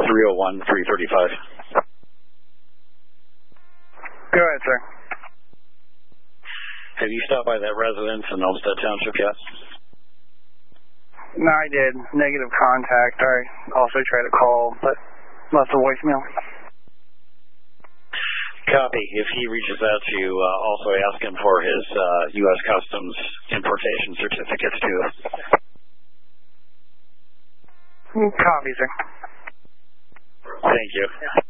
335. Go ahead, sir. Have you stopped by that residence in Olmsted Township yet? No, I did. Negative contact. I also tried to call, but left a voicemail. Copy. If he reaches out to you, also ask him for his U.S. Customs importation certificates, too. Copy, sir. Thank you.